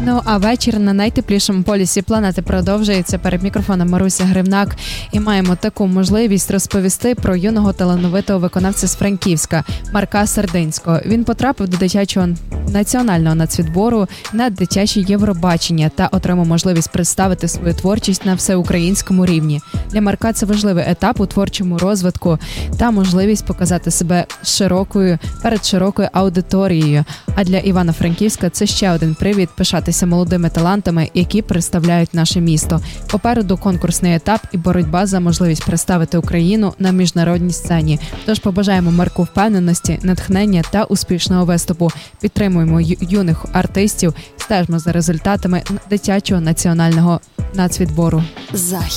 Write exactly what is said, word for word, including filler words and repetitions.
Ну, а вечір на найтеплішому полюсі планети продовжується. Перед мікрофоном Маруся Гривнак. І маємо таку можливість розповісти про юного талановитого виконавця з Франківська Марка Сердинського. Він потрапив до дитячого національного нацвідбору на дитяче Євробачення та отримав можливість представити свою творчість на всеукраїнському рівні. Для Марка це важливий етап у творчому розвитку та можливість показати себе широкою, перед широкою аудиторією. А для Івано-Франківська це ще один привід пишатися молодими талантами, які представляють наше місто. Попереду конкурсний етап і боротьба за можливість представити Україну на міжнародній сцені. Тож побажаємо Марку впевненості, натхнення та успішного виступу. Підтримуємо ю- юних артистів, стежимо за результатами дитячого національного нацвідбору. Захід.